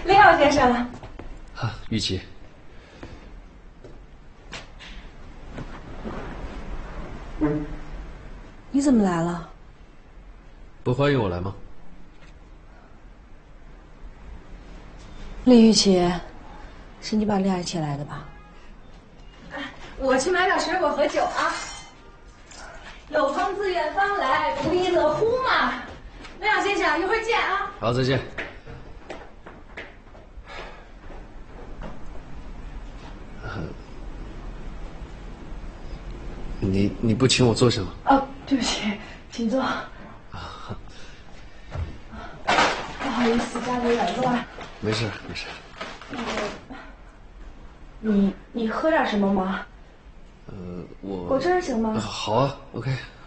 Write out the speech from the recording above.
李老先生。 啊，玉琪。 你怎么来了？ 不欢迎我来吗？ 李玉琪，是你把恋爱请来的吧？ 我去买点水果和酒啊。有朋自远方来，不亦乐乎嘛。李老先生，一会儿见啊。 好，再见。你不请我做什么？ 哦，对不起，请坐。不好意思，家里有点乱。 没事没事。 你喝点什么吗？ 我果汁行吗？ 好啊 ，OK。